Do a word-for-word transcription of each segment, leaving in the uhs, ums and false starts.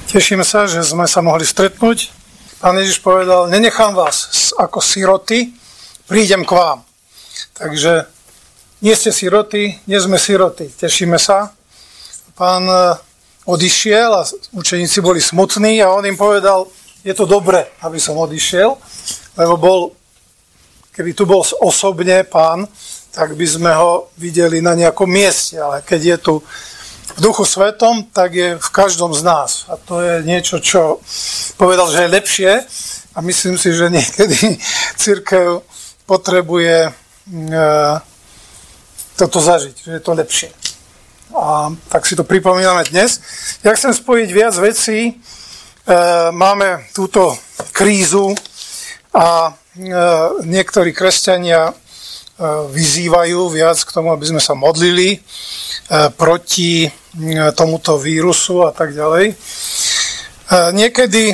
Teším sa, že sme sa mohli stretnúť. Pán Ježiš povedal, nenechám vás ako siroty, prídem k vám. Takže nie ste siroty, nie sme siroty. Tešíme sa. Pán odišiel a učeníci boli smutní a on im povedal, je to dobre, aby som odišiel, lebo bol, keby tu bol osobne Pán, tak by sme ho videli na nejakom mieste, ale keď je tu v Duchu Svetom, tak je v každom z nás. A to je niečo, čo povedal, že je lepšie a myslím si, že niekedy cirkev potrebuje e, toto zažiť, že je to lepšie. A tak si to pripomíname dnes. Ja chcem spojiť viac vecí. E, máme túto krízu a e, niektorí kresťania e, vyzývajú viac k tomu, aby sme sa modlili e, proti e, tomuto vírusu a tak ďalej. E, niekedy e,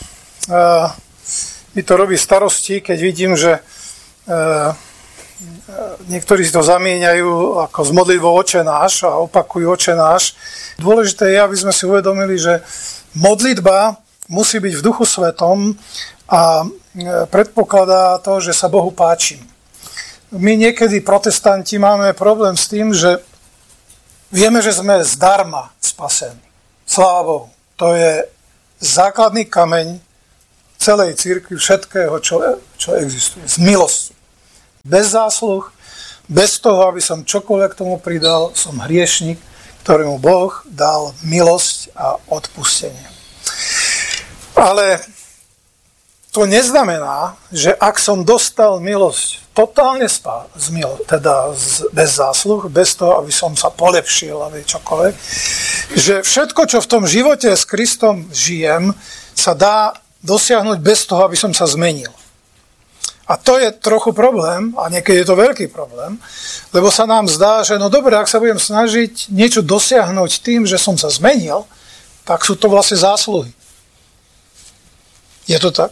mi to robí starosti, keď vidím, že e, niektorí si to zamieňajú ako s modlitbou Oče náš a opakujú Oče náš. Dôležité je, aby sme si uvedomili, že modlitba musí byť v Duchu Svetom a predpokladá to, že sa Bohu páčim. My niekedy, protestanti, máme problém s tým, že vieme, že sme zdarma spasení. Sláva Bohu. To je základný kameň celej cirkvi, všetkého, čo, čo existuje. Z milosti. Bez zásluh, bez toho, aby som čokoľvek k tomu pridal, som hriešnik, ktorému Boh dal milosť a odpustenie. Ale to neznamená, že ak som dostal milosť totálne spá, z milo, teda z, bez zásluh, bez toho, aby som sa polepšil, aby čokoľvek, že všetko, čo v tom živote s Kristom žijem, sa dá dosiahnuť bez toho, aby som sa zmenil. A to je trochu problém, a niekedy je to veľký problém, lebo sa nám zdá, že no dobre, ak sa budem snažiť niečo dosiahnuť tým, že som sa zmenil, tak sú to vlastne zásluhy. Je to tak?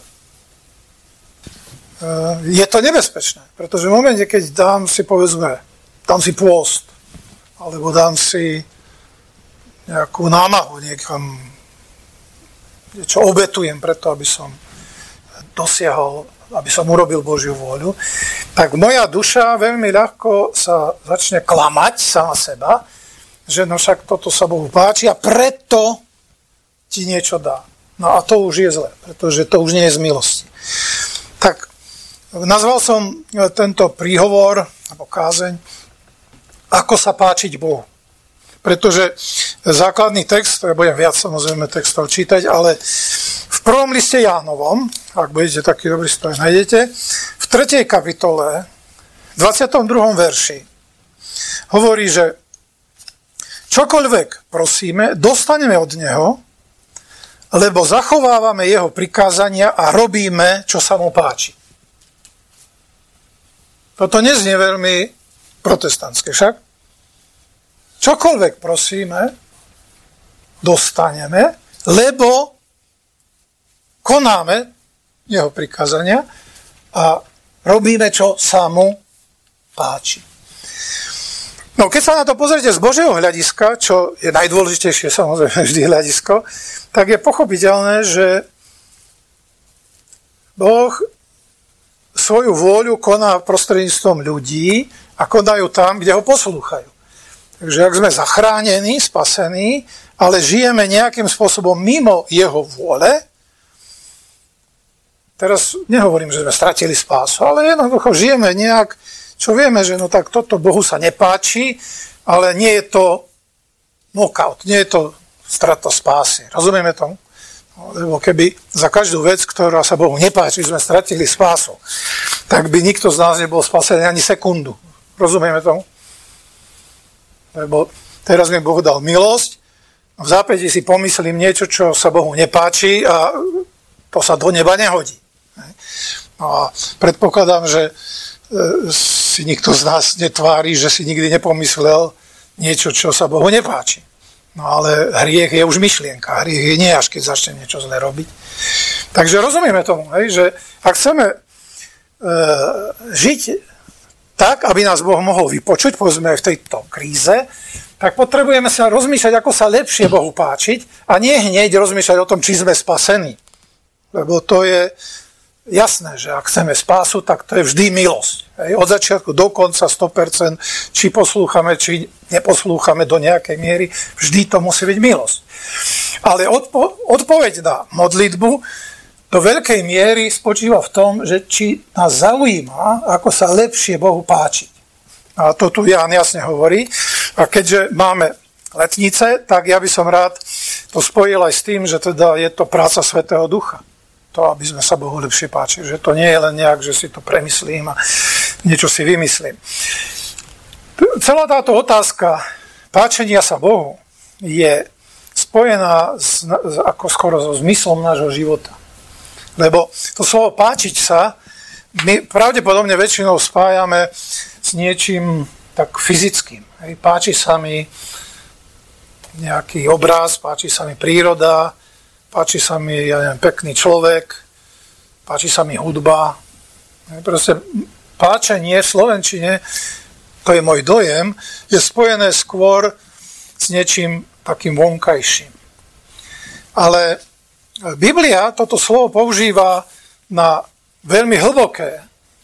Je to nebezpečné, pretože v momente, keď dám si, povedzme, dám si pôst, alebo dám si nejakú námahu, niekam, niečo obetujem preto, aby som dosiahol, aby som urobil Božiu vôľu, tak moja duša veľmi ľahko sa začne klamať sama seba, že no však toto sa Bohu páči a preto ti niečo dá. No a to už je zle, pretože to už nie je z milosti. Tak nazval som tento príhovor, alebo kázeň, ako sa páčiť Bohu. Pretože základný text, ja budem viac samozrejme textov čítať, ale v prvom liste Jánovom, ak budete taký dobrý, si to aj nájdete, v tretej kapitole, dvadsiatom druhom verši, hovorí, že čokoľvek prosíme, dostaneme od Neho, lebo zachovávame Jeho prikázania a robíme, čo sa Mu páči. Toto neznie veľmi protestantské, však? Čokoľvek prosíme, dostaneme, lebo konáme Jeho prikázania a robíme, čo sa Mu páči. No, keď sa na to pozriete z Božieho hľadiska, čo je najdôležitejšie, samozrejme vždy hľadisko, tak je pochopiteľné, že Boh svoju vôľu koná prostredníctvom ľudí a konajú tam, kde ho poslúchajú. Takže ak sme zachránení, spasení, ale žijeme nejakým spôsobom mimo jeho vôle, teraz nehovorím, že sme stratili spásu, ale jednoducho žijeme nejak, čo vieme, že no tak toto Bohu sa nepáči, ale nie je to knockout, nie je to strata spásy. Rozumieme tomu? No, lebo keby za každú vec, ktorá sa Bohu nepáči, sme stratili spásu, tak by nikto z nás nebol spasený ani sekundu. Rozumieme tomu? Lebo teraz mi Boh dal milosť, v zápäti si pomyslím niečo, čo sa Bohu nepáči a to sa do neba nehodí. No a predpokladám, že si nikto z nás netvári, že si nikdy nepomyslel niečo, čo sa Bohu nepáči. No ale hriech je už myšlienka. Hriech je nie, až keď začne niečo zle robiť. Takže rozumieme tomu, hej, že ak chceme e, žiť tak, aby nás Boh mohol vypočuť, povedzme aj v tejto kríze, tak potrebujeme sa rozmýšľať, ako sa lepšie Bohu páčiť a nie hneď rozmýšľať o tom, či sme spasení. Lebo to je jasné, že ak chceme spásu, tak to je vždy milosť. Hej, od začiatku do konca sto percent, či poslúchame, či neposlúchame do nejakej miery, vždy to musí byť milosť. Ale odpo- odpoveď na modlitbu do veľkej miery spočíva v tom, že či nás zaujíma, ako sa lepšie Bohu páčiť. A to tu Ján jasne hovorí. A keďže máme letnice, tak ja by som rád to spojil aj s tým, že teda je to práca Svätého Ducha. To, aby sme sa Bohu lepšie páčili. Že to nie je len nejak, že si to premyslím a niečo si vymyslím. Celá táto otázka páčenia sa Bohu je spojená s, ako skoro so zmyslom nášho života. Lebo to slovo páčiť sa my pravdepodobne väčšinou spájame s niečím tak fyzickým. Hej. Páči sa mi nejaký obraz, páči sa mi príroda, páči sa mi, ja neviem, pekný človek, páči sa mi hudba. Hej. Proste páčenie v slovenčine, to je môj dojem, je spojené skôr s niečím takým vonkajším. Ale Biblia toto slovo používa na veľmi hlboké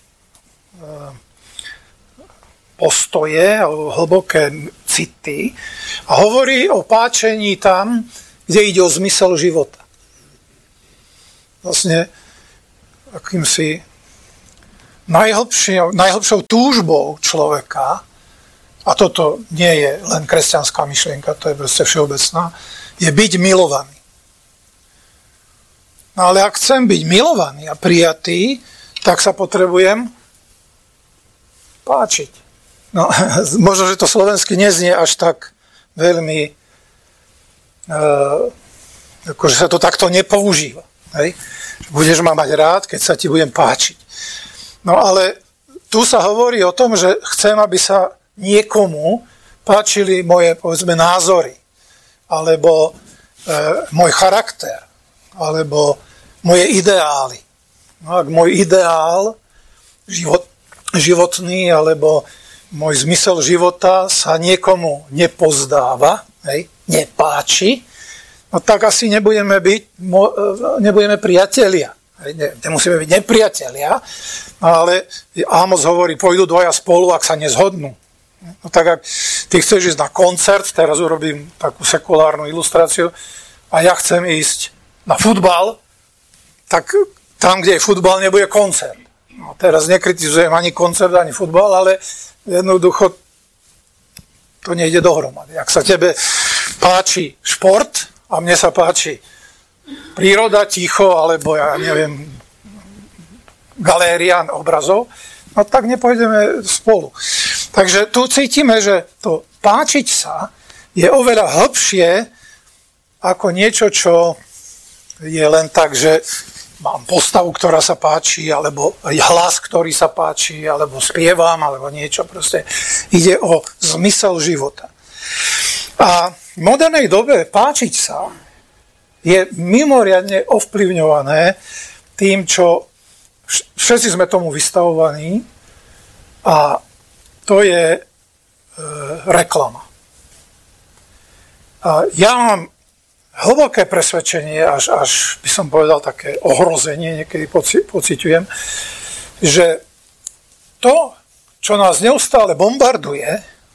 postoje alebo hlboké city a hovorí o páčení tam, kde ide o zmysel života. Vlastne akýmsi najhlbšou, najhlbšou túžbou človeka, a toto nie je len kresťanská myšlienka, to je proste všeobecná, je byť milovaný. No ale ak chcem byť milovaný a prijatý, tak sa potrebujem páčiť. No, možno, že to slovensky neznie až tak veľmi, e, akože sa to takto nepoužíva. Hej? Budeš ma mať rád, keď sa ti budem páčiť. No ale tu sa hovorí o tom, že chcem, aby sa niekomu páčili moje, povedzme, názory, alebo e, môj charakter, alebo moje ideály. No, ak môj ideál život, životný alebo môj zmysel života sa niekomu nepozdáva, hej, nepáči, no tak asi nebudeme byť, nebudeme priatelia. Hej, ne, nemusíme byť nepriatelia, ale Ámos hovorí, pôjdu dvaja spolu, ak sa nezhodnú. No tak ak ty chceš ísť na koncert, teraz urobím takú sekulárnu ilustráciu, a ja chcem ísť na futbal, tak tam, kde je futbal, nebude koncert. No, teraz nekritizujem ani koncert, ani futbal, ale jednoducho to nejde dohromady. Ak sa tebe páči šport a mne sa páči príroda, ticho, alebo ja neviem, galéria obrazov, no tak nepôjdeme spolu. Takže tu cítime, že to páčiť sa je oveľa hlbšie ako niečo, čo je len tak, že mám postavu, ktorá sa páči, alebo hlas, ktorý sa páči, alebo spievam, alebo niečo. Proste ide o zmysel života. A v modernej dobe páčiť sa je mimoriadne ovplyvňované tým, čo všetci sme tomu vystavovaní, a to je e, reklama. A ja mám hlboké presvedčenie, až, až by som povedal také ohrozenie, niekedy poci, pociťujem, že to, čo nás neustále bombarduje,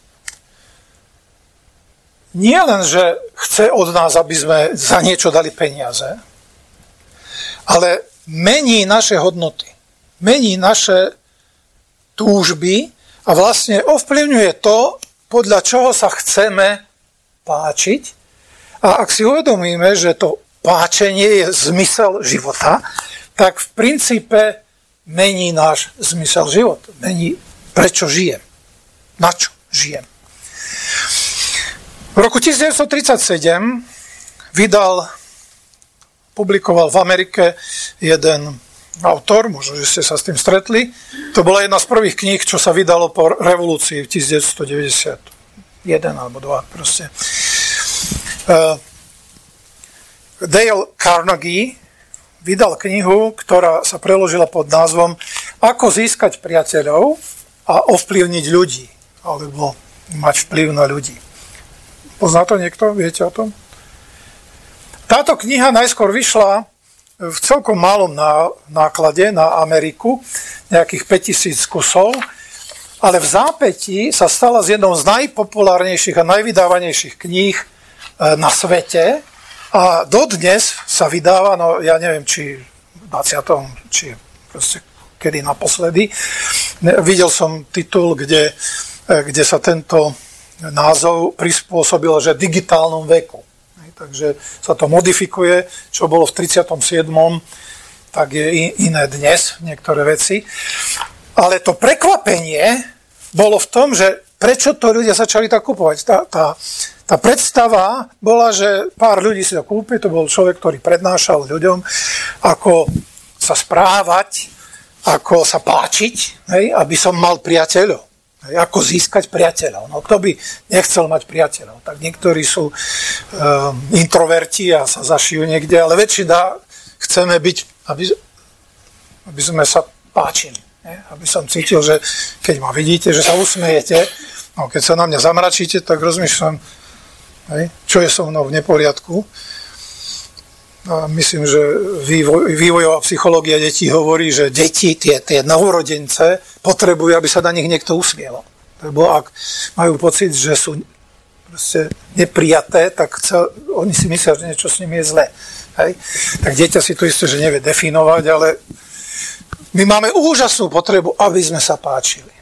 nie len, že chce od nás, aby sme za niečo dali peniaze, ale mení naše hodnoty, mení naše túžby a vlastne ovplyvňuje to, podľa čoho sa chceme páčiť. A ak si uvedomíme, že to páčenie je zmysel života, tak v princípe mení náš zmysel života. Mení, prečo žijem. Na čo žijem. V roku devätnásťtridsaťsedem vydal, publikoval v Amerike jeden autor, možno, že ste sa s tým stretli. To bola jedna z prvých kníh, čo sa vydalo po revolúcii v devätnásťstodeväťdesiatjeden alebo dva proste. Dale Carnegie vydal knihu, ktorá sa preložila pod názvom Ako získať priateľov a ovplyvniť ľudí, alebo mať vplyv na ľudí. Pozná to niekto? Viete o tom? Táto kniha najskôr vyšla v celkom malom náklade na Ameriku, nejakých päťtisíc kusov, ale v zápätí sa stala z jednou z najpopulárnejších a najvydávanejších kníh na svete a dodnes sa vydáva, no ja neviem, či v dvadsiatom či proste kedy naposledy. Videl som titul, kde, kde sa tento názov prispôsobil, že v digitálnom veku. Takže sa to modifikuje, čo bolo v tridsiatom siedmom tak je iné dnes, niektoré veci. Ale to prekvapenie bolo v tom, že prečo to ľudia začali tak kupovať. Tá, tá, tá predstava bola, že pár ľudí si to kúpi, to bol človek, ktorý prednášal ľuďom, ako sa správať, ako sa páčiť, hej, aby som mal priateľov. Hej, ako získať priateľov. No kto by nechcel mať priateľov? Tak niektorí sú um, introverti a sa zašijú niekde, ale väčšina chceme byť, aby, aby sme sa páčili. Ne? Aby som cítil, že keď ma vidíte, že sa usmejete, no keď sa na mňa zamračíte, tak rozmýšľam, hej, čo je so mnou v neporiadku. A myslím, že vývoj, vývojová psychológia detí hovorí, že deti, tie, tie novorodence, potrebujú, aby sa na nich niekto usmieval. Lebo ak majú pocit, že sú neprijaté, tak chcel, oni si myslia, že niečo s nimi je zlé. Hej? Tak dieťa si to isté, že nevie definovať, ale my máme úžasnú potrebu, aby sme sa páčili.